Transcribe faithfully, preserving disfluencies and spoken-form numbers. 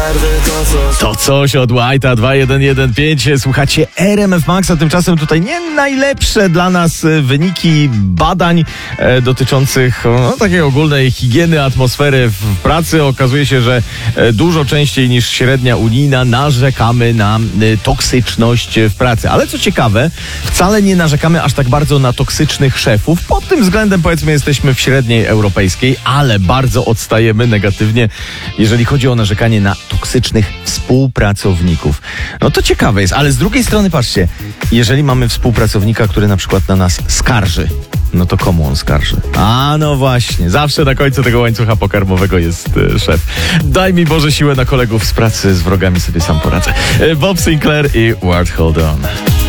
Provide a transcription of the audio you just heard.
To coś od White'a dwa jeden jeden pięć. Słuchacie R M F Maxa, tymczasem tutaj nie najlepsze dla nas wyniki badań e, dotyczących no, takiej ogólnej higieny atmosfery w pracy. Okazuje się, że e, dużo częściej niż średnia unijna narzekamy na e, toksyczność w pracy. Ale co ciekawe, wcale nie narzekamy aż tak bardzo na toksycznych szefów. Pod tym względem powiedzmy jesteśmy w średniej europejskiej, ale bardzo odstajemy negatywnie, jeżeli chodzi o narzekanie na toksycznych współpracowników. No to ciekawe jest, ale z drugiej strony patrzcie, jeżeli mamy współpracownika, który na przykład na nas skarży, no to komu on skarży? A no właśnie, zawsze na końcu tego łańcucha pokarmowego jest e, szef. Daj mi Boże siłę na kolegów z pracy, z wrogami sobie sam poradzę. E, Bob Sinclair i Ward Hold On.